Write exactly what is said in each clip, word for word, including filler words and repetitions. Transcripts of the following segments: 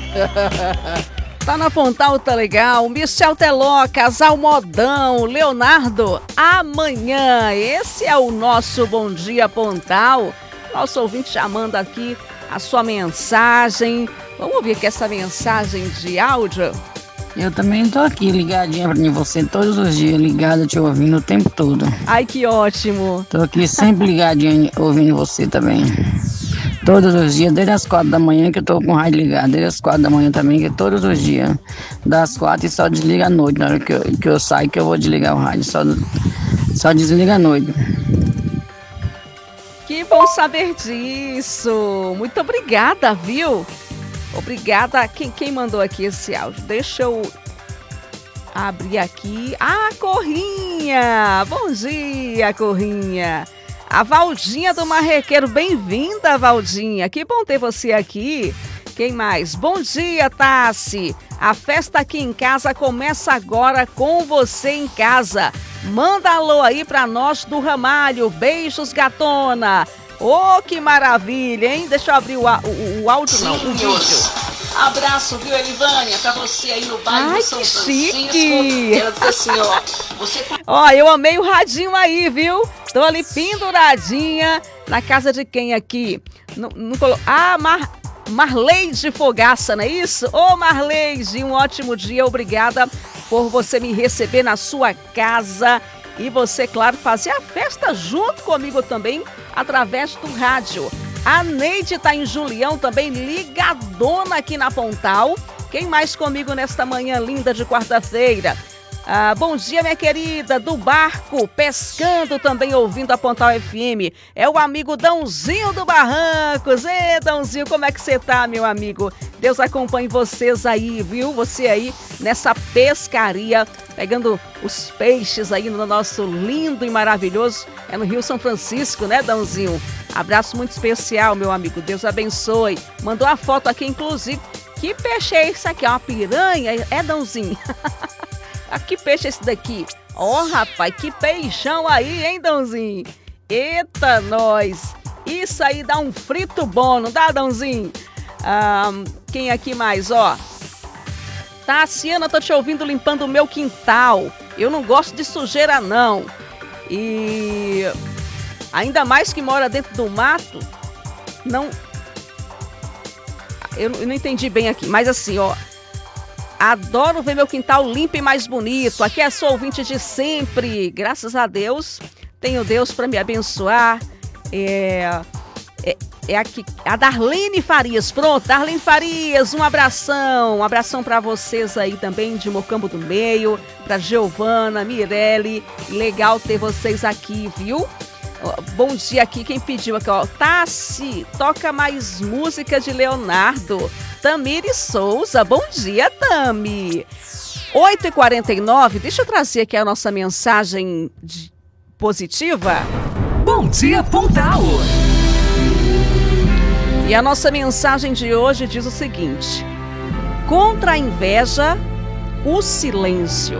Tá na Pontal, tá legal. Michel Teló, Casal Modão, Leonardo, amanhã. Esse é o nosso Bom Dia Pontal. Nosso ouvinte chamando aqui a sua mensagem. Vamos ouvir aqui essa mensagem de áudio. Eu também tô aqui ligadinha em você todos os dias, ligada, te ouvindo o tempo todo. Ai, que ótimo. Tô aqui sempre ligadinha, ouvindo você também. Todos os dias, desde as quatro da manhã que eu tô com o rádio ligado, desde as quatro da manhã também, que todos os dias. Das quatro e só desliga à noite, na hora que eu, que eu saio que eu vou desligar o rádio, só, só desliga à noite. Que bom saber disso. Muito obrigada, viu? Obrigada. Quem, quem mandou aqui esse áudio? Deixa eu abrir aqui. Ah, Corrinha! Bom dia, Corrinha! A Valdinha do Marrequeiro. Bem-vinda, Valdinha. Que bom ter você aqui. Quem mais? Bom dia, Tassi. A festa aqui em casa começa agora com você em casa. Manda alô aí pra nós do Ramalho. Beijos, gatona. Oh, que maravilha, hein? Deixa eu abrir o, o, o áudio, não, o vídeo. Abraço, viu, Elivânia, pra você aí no bairro Ai, do São que Francisco. chique. Ela diz assim, ó, você tá... Ó, eu amei o radinho aí, viu? Tô ali penduradinha na casa de quem aqui? Não, não colo... Ah, Mar... Marleide Fogaça, não é isso? Ô, Marleide, um ótimo dia, obrigada por você me receber na sua casa. E você, claro, fazer a festa junto comigo também, através do rádio. A Neide tá em Julião também, ligadona aqui na Pontal. Quem mais comigo nesta manhã linda de quarta-feira? Ah, bom dia, minha querida, do barco, pescando também, ouvindo a Pontal F M. É o amigo Dãozinho do Barrancos. Ê, Dãozinho, como é que você tá, meu amigo? Deus acompanhe vocês aí, viu? Você aí nessa pescaria, pegando os peixes aí no nosso lindo e maravilhoso, é no Rio São Francisco, né, Dãozinho? Abraço muito especial, meu amigo, Deus abençoe. Mandou a foto aqui, inclusive. Que peixe é esse aqui? É uma piranha? É, Dãozinho? Ah, que peixe é esse daqui? Ó, oh, rapaz, que peixão aí, hein, Dãozinho? Eita, nós! Isso aí dá um frito bom, não dá, Dãozinho? Ah, quem aqui mais, ó? Tassiana, tô te ouvindo limpando o meu quintal. Eu não gosto de sujeira, não. E ainda mais que mora dentro do mato, não... Eu não entendi bem aqui, mas assim, ó... Adoro ver meu quintal limpo e mais bonito. Aqui é sua ouvinte de sempre. Graças a Deus, tenho Deus para me abençoar. É, é, é aqui, a Darlene Farias. Pronto, Darlene Farias, um abração. Um abração para vocês aí também de Mocambo do Meio. Para Giovana, Mirelle. Legal ter vocês aqui, viu? Bom dia aqui, quem pediu aqui, ó. Tassi, toca mais música de Leonardo. Tamiri Souza, bom dia, Tami. oito e quarenta e nove, deixa eu trazer aqui a nossa mensagem de... positiva. Bom dia, Pontal. E a nossa mensagem de hoje diz o seguinte: contra a inveja, o silêncio.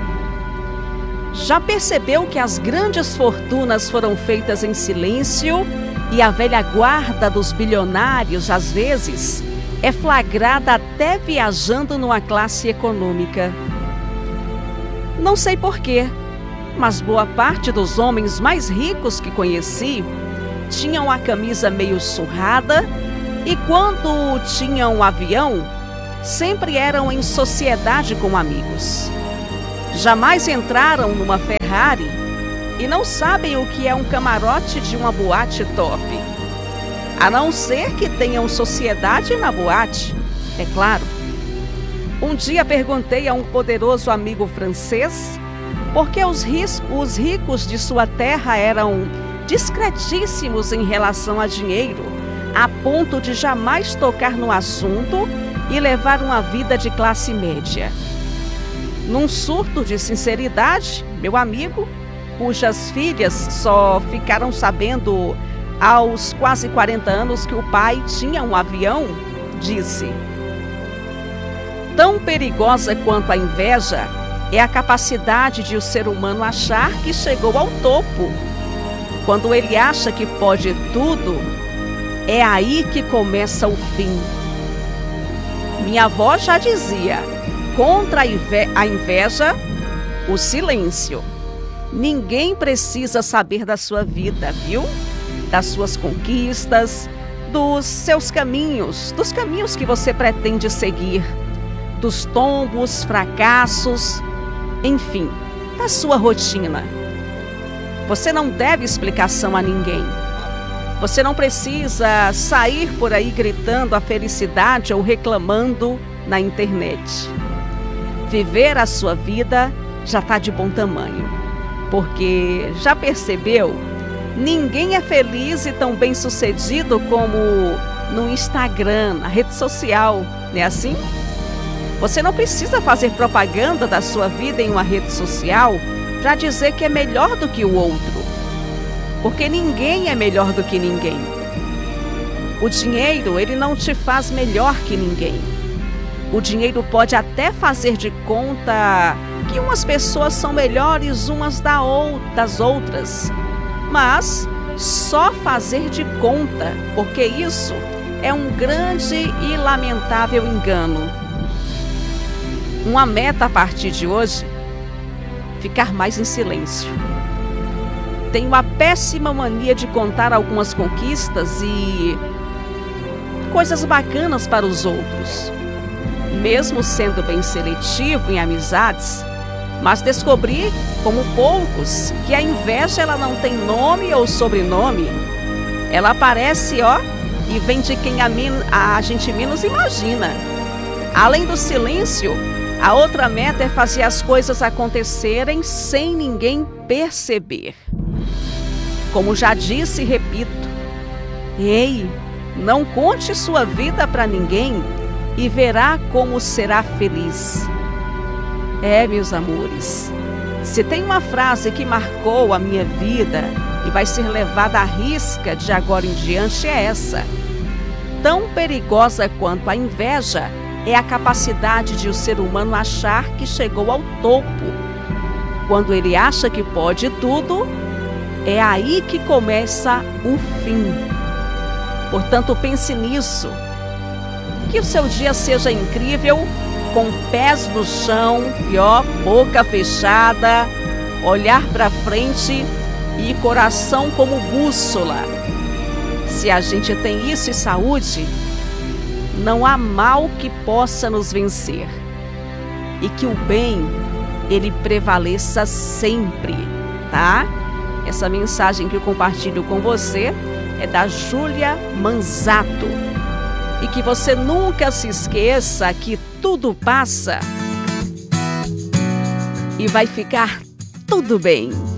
Já percebeu que as grandes fortunas foram feitas em silêncio e a velha guarda dos bilionários, às vezes, é flagrada até viajando numa classe econômica? Não sei porquê, mas boa parte dos homens mais ricos que conheci tinham a camisa meio surrada e quando tinham um avião, sempre eram em sociedade com amigos. Jamais entraram numa Ferrari e não sabem o que é um camarote de uma boate top. A não ser que tenham sociedade na boate, é claro. Um dia perguntei a um poderoso amigo francês por que os, ris- os ricos de sua terra eram discretíssimos em relação a dinheiro, a ponto de jamais tocar no assunto e levar uma vida de classe média. Num surto de sinceridade, meu amigo, cujas filhas só ficaram sabendo aos quase quarenta anos que o pai tinha um avião, disse: tão perigosa quanto a inveja é a capacidade de o ser humano achar que chegou ao topo. Quando ele acha que pode tudo, é aí que começa o fim. Minha avó já dizia, contra a inve- a inveja, o silêncio. Ninguém precisa saber da sua vida, viu? Das suas conquistas, dos seus caminhos, dos caminhos que você pretende seguir, dos tombos, fracassos, enfim, da sua rotina. Você não deve explicação a ninguém. Você não precisa sair por aí gritando a felicidade ou reclamando na internet. Viver a sua vida já está de bom tamanho, porque já percebeu? Ninguém é feliz e tão bem sucedido como no Instagram, na rede social, não é assim? Você não precisa fazer propaganda da sua vida em uma rede social para dizer que é melhor do que o outro, porque ninguém é melhor do que ninguém. O dinheiro, ele não te faz melhor que ninguém. O dinheiro pode até fazer de conta que umas pessoas são melhores umas da ou- das outras, mas só fazer de conta, porque isso é um grande e lamentável engano. Uma meta a partir de hoje, ficar mais em silêncio. Tenho uma péssima mania de contar algumas conquistas e coisas bacanas para os outros, mesmo sendo bem seletivo em amizades, mas descobri, como poucos, que a inveja ela não tem nome ou sobrenome. Ela aparece, ó, e vem de quem a, min- a gente menos imagina. Além do silêncio, a outra meta é fazer as coisas acontecerem sem ninguém perceber. Como já disse e repito, ei, não conte sua vida para ninguém e verá como será feliz. É, meus amores, se tem uma frase que marcou a minha vida e vai ser levada à risca de agora em diante, é essa. Tão perigosa quanto a inveja é a capacidade de o ser humano achar que chegou ao topo. Quando ele acha que pode tudo, é aí que começa o fim. Portanto, pense nisso. Que o seu dia seja incrível, com pés no chão e ó, boca fechada, olhar para frente e coração como bússola. Se a gente tem isso e saúde, não há mal que possa nos vencer. E que o bem, ele prevaleça sempre, tá? Essa mensagem que eu compartilho com você é da Júlia Manzato. E que você nunca se esqueça que tudo passa e vai ficar tudo bem.